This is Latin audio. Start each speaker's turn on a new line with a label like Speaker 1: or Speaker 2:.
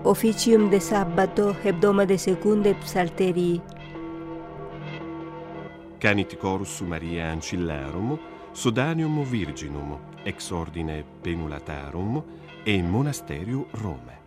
Speaker 1: officium de sabbato hebdoma de secunde psalterii.
Speaker 2: Canit chorus Maria Ancillarum, Sodanium Virginum, ex ordine Penulatarum e Monasterium Rome.